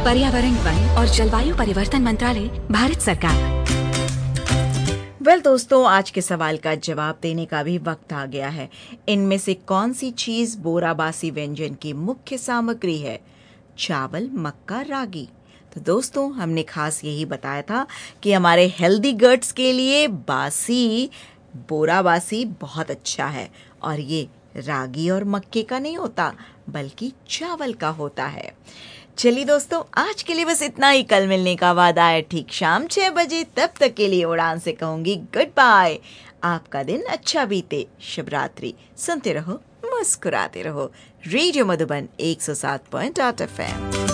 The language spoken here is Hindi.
पर्यावरण, वन और जलवायु परिवर्तन मंत्रालय, भारत सरकार। दोस्तों, आज के सवाल का जवाब देने का भी वक्त आ गया है। इनमें से कौन सी चीज बोराबासी व्यंजन की मुख्य सामग्री है? चावल, मक्का, रागी? तो दोस्तों, हमने खास यही बताया था कि हमारे हेल्दी गट्स के लिए बोराबासी बहुत अच्छा है, और ये रागी और मक्के का नहीं होता बल्कि चावल का होता है। चलिए दोस्तों, आज के लिए बस इतना ही। कल मिलने का वादा है ठीक शाम 6 बजे। तब तक के लिए उड़ान से कहूंगी गुड बाय। आपका दिन अच्छा बीते। शुभ रात्रि। सुनते रहो, मुस्कुराते रहो। Radio Madhuban 107.8 FM।